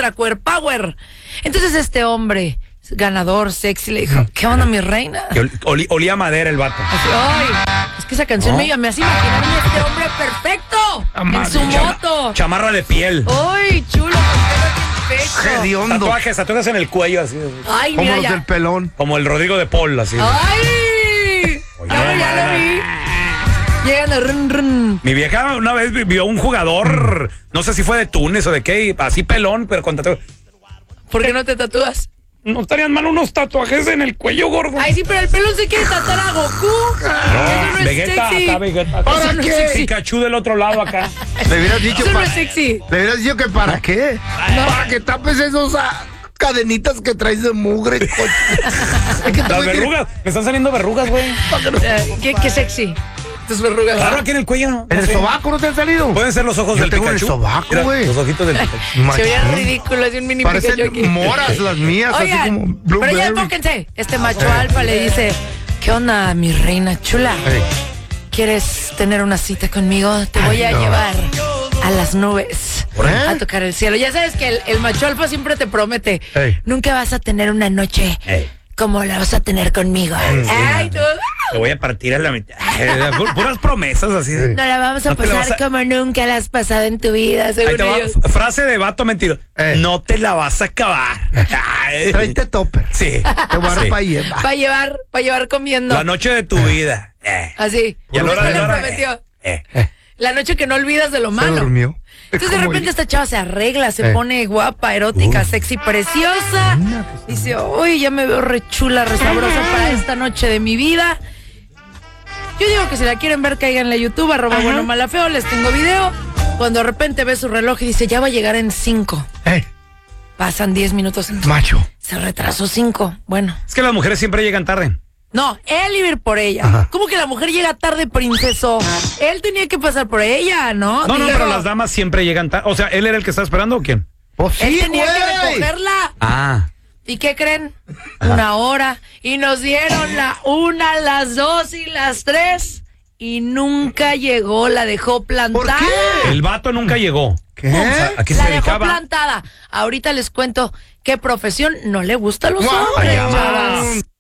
otra, Queer Power. Entonces este hombre, ganador, sexy, le dijo, ¿qué onda, mi reina? Olía a madera el vato. Así, ay, es que esa canción me hace imaginarme a este hombre perfecto en su moto. Chamarra de piel. Ay, chulo, Hediondo. Tatuajes en el cuello así. Ay, Como mira los ya. del pelón. Como el Rodrigo de Paul, así. Ay, ya lo vi. Llegan a run. Mi vieja una vez vio un jugador, no sé si fue de Túnez o de qué, así pelón, pero con tatuajes. ¿Por qué no te tatúas? No estarían mal unos tatuajes en el cuello, gordo. Ay, sí, pero el pelón se quiere tatuar a Goku. Eso no es Vegeta, sexy. acá Vegeta. ¿Para no es qué? sexy. Pikachu del otro lado acá. Le hubieras dicho Eso no es sexy. Le hubieras dicho que para qué. Para que tapes esos cadenitas que traes de mugre. Es que Las verrugas, me están saliendo verrugas, güey. Qué sexy. Tus verrugas. Claro, aquí en el cuello, ¿no? ¿En el sobaco no te han salido? Pueden ser los ojos Yo del tengo Pikachu. el sobaco, Mira, güey. los ojitos del Pikachu. Se veía Machín. ridículo, es un mini Pikachu aquí. Parecen moras las mías, Oigan, así como pero ya blueberry. enfóquense. Este macho alfa le dice, ¿qué onda, mi reina chula? Ey. ¿Quieres tener una cita conmigo? Te voy a no. llevar a las nubes ¿Por qué? a tocar el cielo. Ya sabes que el macho alfa siempre te promete, Ey. nunca vas a tener una noche Ey. como la vas a tener conmigo. Ay, tú. Te voy a partir a la mitad. Puras promesas así. No la vamos a No te la pasar vas a- como nunca la has pasado en tu vida, Ahí según te va, ellos. frase de vato mentiroso. No te la vas a acabar. Ay. Tráete topper. Sí. Te voy a dar Sí. pa' llevar. Para llevar comiendo. La noche de tu vida. Así. Y a la hora de Después la le hora. prometió. La noche que no olvidas de lo Se malo. durmió. Entonces de Como repente yo. esta chava se arregla, se pone guapa, erótica, sexy, preciosa. Dice, uy, ya me veo re chula, re sabrosa para esta noche de mi vida. Yo digo que si la quieren ver, cáiganle a YouTube, @buenomalafeo, les tengo video. Cuando de repente ve su reloj y dice, ya va a llegar en 5. Pasan 10 minutos. Macho. Se retrasó 5. Bueno. Es que las mujeres siempre llegan tarde. No, él iba a ir por ella. Ajá. ¿Cómo que la mujer llega tarde, princeso? Él tenía que pasar por ella, ¿no? No, Digo, pero las damas siempre llegan tarde. O sea, ¿él era el que estaba esperando o quién? Pues él sí, tenía que güey. recogerla. Ah. ¿Y qué creen? Una hora. Y nos dieron la 1, las 2 y las 3. Y nunca llegó, la dejó plantada. ¿Por qué? El vato nunca llegó. ¿Qué? O sea, ¿a qué se La dejó dedicaba? plantada. Ahorita les cuento qué profesión no le gusta a los Guau, hombres, ya, chavas.